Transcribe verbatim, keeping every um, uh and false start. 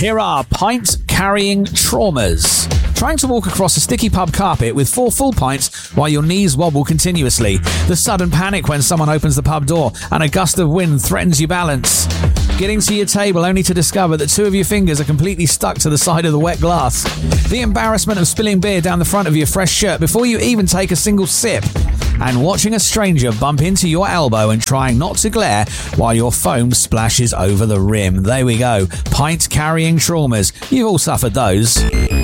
Here are pint-carrying traumas. Trying to walk across a sticky pub carpet with four full pints while your knees wobble continuously. The sudden panic when someone opens the pub door and a gust of wind threatens your balance. Getting to your table only to discover that two of your fingers are completely stuck to the side of the wet glass. The embarrassment of spilling beer down the front of your fresh shirt before you even take a single sip. And watching a stranger bump into your elbow and trying not to glare while your foam splashes over the rim. There we go. Pint-carrying traumas. You've all suffered those.